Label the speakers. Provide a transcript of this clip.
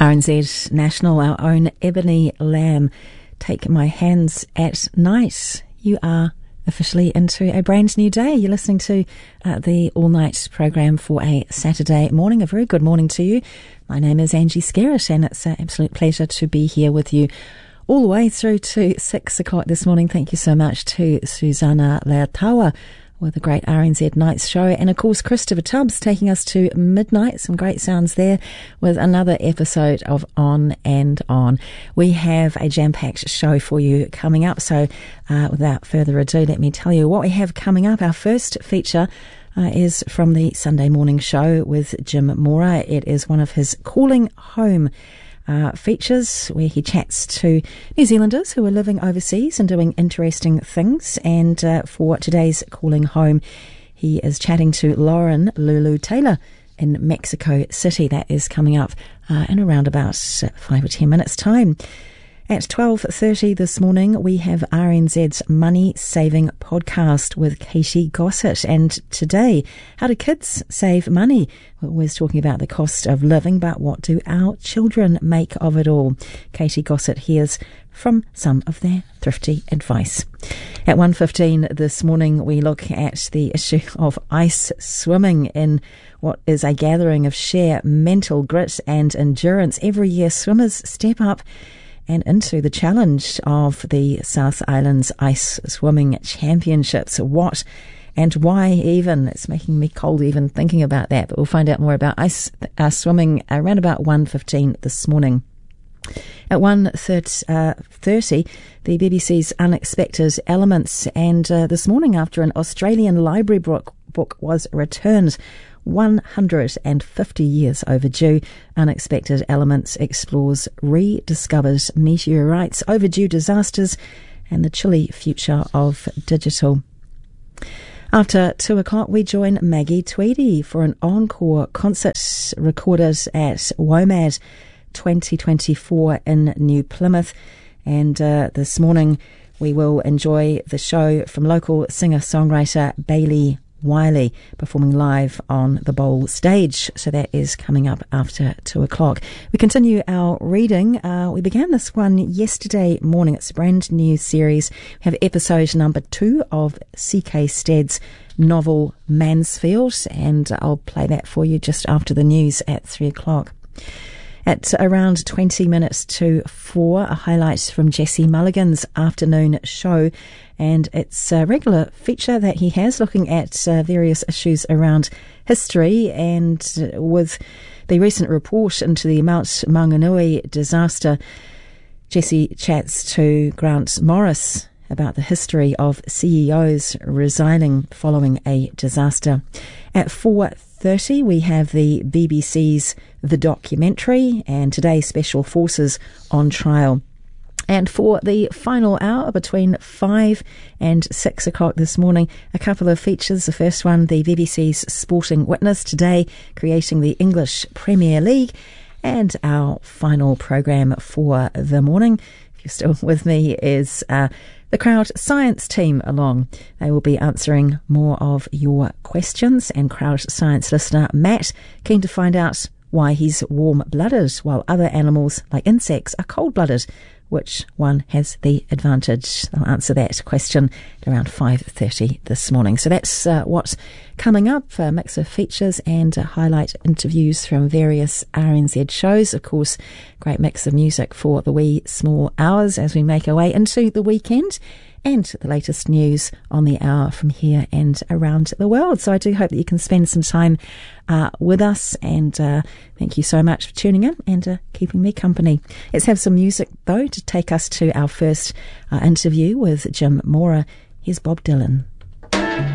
Speaker 1: RNZ National, our own Ebony Lamb, Take My Hands at Night. You are officially into a brand new day. You're listening to the all-night program for a Saturday morning. A very good morning to you. My name is Angie Skerritt, and it's an absolute pleasure to be here with you all the way through to 6 o'clock this morning. Thank you so much to Susanna Leatawa with a great RNZ Nights show, and of course Christopher Tubbs taking us to midnight. Some great sounds there with another episode of On and On. We have a jam-packed show for you coming up, so without further ado, let me tell you what we have coming up. Our first feature is from the Sunday morning show with Jim Mora. It is one of his Calling Home features, where he chats to New Zealanders who are living overseas and doing interesting things. And for today's Calling Home, he is chatting to Lauren Lulu Taylor in Mexico City. That is coming up in around about 5 or 10 minutes time. At 12:30 this morning, we have RNZ's Money Saving Podcast with Katie Gossett. And today, how do kids save money? We're always talking about the cost of living, but what do our children make of it all? Katie Gossett hears from some of their thrifty advice. At 1:15 this morning, we look at the issue of ice swimming in what is a gathering of sheer mental grit and endurance. Every year, swimmers step up and into the challenge of the South Islands Ice Swimming Championships. What and why even? It's making me cold even thinking about that, but we'll find out more about ice swimming around about 1:15 this morning. At 1:30, the BBC's Unexpected Elements, and this morning, after an Australian library book was returned 150 years overdue, Unexpected Elements explores rediscovered meteorites, overdue disasters, and the chilly future of digital. After 2 o'clock, we join Maggie Tweedy for an encore concert recorded at WOMAD 2024 in New Plymouth. And this morning, we will enjoy the show from local singer-songwriter Bailey Wiley performing live on the Bowl stage. So that is coming up after 2 o'clock. We continue our reading. We began this one yesterday morning. It's a brand new series. We have episode number 2 of C.K. Stead's novel Mansfield, and I'll play that for you just after the news at 3 o'clock. At around 20 minutes to 4, a highlight from Jesse Mulligan's afternoon show, and it's a regular feature that he has, looking at various issues around history. And with the recent report into the Mount Maunganui disaster, Jesse chats to Grant Morris about the history of CEOs resigning following a disaster. At 4:30, we have the BBC's The Documentary, and today Special Forces on trial. And for the final hour, between 5 and 6 o'clock this morning, a couple of features. The first one, the BBC's Sporting Witness, today creating the English Premier League. And our final program for the morning, if you're still with me, is the Crowd Science team along. They will be answering more of your questions. And Crowd Science listener Matt, keen to find out why he's warm-blooded while other animals like insects are cold-blooded. Which one has the advantage? I'll answer that question at around 5:30 this morning. So that's what's coming up, a mix of features and highlight interviews from various RNZ shows. Of course, great mix of music for the wee small hours as we make our way into the weekend, and the latest news on the hour from here and around the world. So I do hope that you can spend some time with us, and thank you so much for tuning in and keeping me company. Let's have some music, though, to take us to our first interview with Jim Mora. Here's Bob Dylan.